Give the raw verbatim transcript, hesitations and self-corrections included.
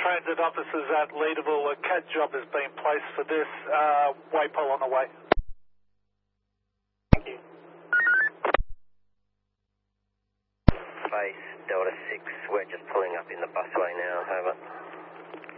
transit officers at Leederville. A C A D job has been placed for this. Uh, waypole on the way. Thank you. Base Delta six, we're just pulling up in the busway now, over.